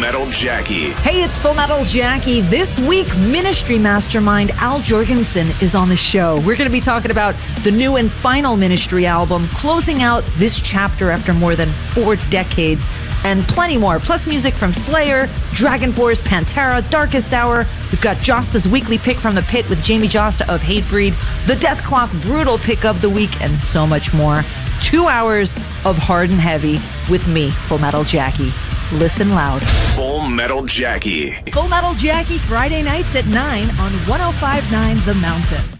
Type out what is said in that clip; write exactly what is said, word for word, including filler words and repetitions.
Metal Jackie. Hey, it's Full Metal Jackie. This week, Ministry Mastermind Al Jourgensen is on the show. We're going to be talking about the new and final Ministry album, closing out this chapter after more than four decades, and plenty more. Plus music from Slayer, Dragon Force, Pantera, Darkest Hour. We've got Josta's weekly pick from the pit with Jamie Josta of Hatebreed, the Death Clock Brutal pick of the week, and so much more. Two hours of hard and heavy with me, Full Metal Jackie. Listen loud. Full Metal Jackie. Full Metal Jackie, Friday nights at nine on one oh five point nine The Mountain.